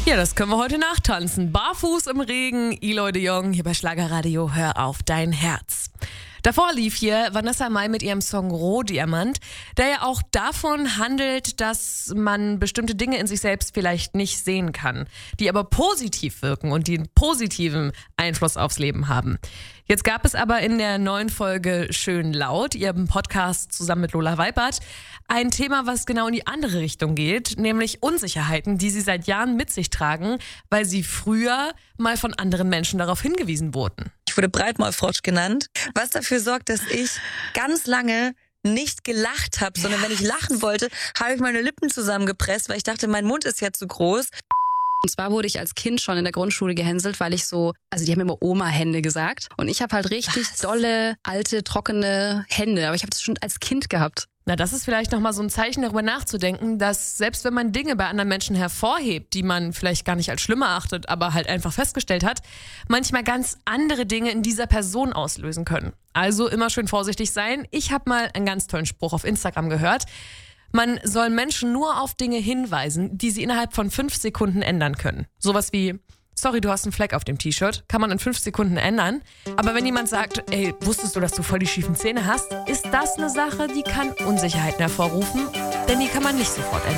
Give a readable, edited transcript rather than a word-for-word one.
Ja, das können wir heute nachtanzen. Barfuß im Regen, Eloy de Jong hier bei Schlagerradio, hör auf dein Herz. Davor lief hier Vanessa Mai mit ihrem Song Rohdiamant, der ja auch davon handelt, dass man bestimmte Dinge in sich selbst vielleicht nicht sehen kann, die aber positiv wirken und die einen positiven Einfluss aufs Leben haben. Jetzt gab es aber in der neuen Folge Schön laut, ihrem Podcast zusammen mit Lola Weipert, ein Thema, was genau in die andere Richtung geht, nämlich Unsicherheiten, die sie seit Jahren mit sich tragen, weil sie früher mal von anderen Menschen darauf hingewiesen wurden. Ich wurde Breitmaulfrosch genannt, was dafür sorgt, dass ich ganz lange nicht gelacht habe, sondern wenn ich lachen wollte, habe ich meine Lippen zusammengepresst, weil ich dachte, mein Mund ist ja zu groß. Und zwar wurde ich als Kind schon in der Grundschule gehänselt, weil ich die haben immer Oma-Hände gesagt. Und ich habe halt richtig dolle, alte, trockene Hände. Aber ich habe das schon als Kind gehabt. Na, das ist vielleicht nochmal so ein Zeichen, darüber nachzudenken, dass selbst wenn man Dinge bei anderen Menschen hervorhebt, die man vielleicht gar nicht als schlimm erachtet, aber halt einfach festgestellt hat, manchmal ganz andere Dinge in dieser Person auslösen können. Also immer schön vorsichtig sein. Ich habe mal einen ganz tollen Spruch auf Instagram gehört. Man soll Menschen nur auf Dinge hinweisen, die sie innerhalb von 5 Sekunden ändern können. Sowas wie: Sorry, du hast einen Fleck auf dem T-Shirt. Kann man in 5 Sekunden ändern. Aber wenn jemand sagt, ey, wusstest du, dass du voll die schiefen Zähne hast, ist das eine Sache, die kann Unsicherheiten hervorrufen, denn die kann man nicht sofort ändern.